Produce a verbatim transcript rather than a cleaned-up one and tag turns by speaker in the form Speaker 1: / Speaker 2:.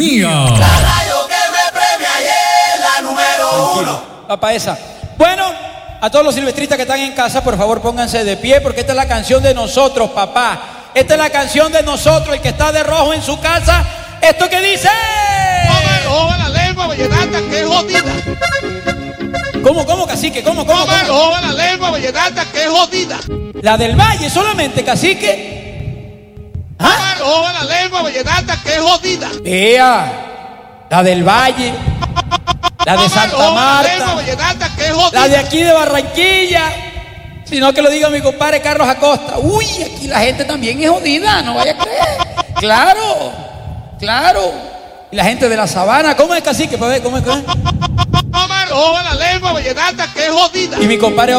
Speaker 1: mía.
Speaker 2: La radio que me premia y es la número uno.
Speaker 3: Papá, esa. Bueno, a todos los silvestristas que están en casa, por favor pónganse de pie porque esta es la canción de nosotros, papá. Esta es la canción de nosotros, el que está de rojo en su casa. ¿Esto qué dice?
Speaker 4: Joven, la lengua vallenata que es jodida.
Speaker 3: ¿Cómo, cómo, cacique? ¿Cómo, cómo,
Speaker 4: Joven,
Speaker 3: cómo?
Speaker 4: joven, la lengua vallenata que es jodida.
Speaker 3: La del Valle solamente, cacique. ¿Ah?
Speaker 4: Joven, la lengua vallenata que es jodida.
Speaker 3: Vea, la del Valle, la de Santa
Speaker 4: Joven, la lengua
Speaker 3: Marta,
Speaker 4: vallenata que es jodida.
Speaker 3: la de aquí de Barranquilla. Sino que lo diga mi compadre Carlos Acosta. Uy, aquí la gente también es jodida, no vaya a creer. Claro, claro. Y la gente de la sabana, ¿cómo es, cacique? Para ver, ¿cómo es? ¿Cómo es?
Speaker 4: Joven, la lengua vallenata que es jodida.
Speaker 3: Y mi compadre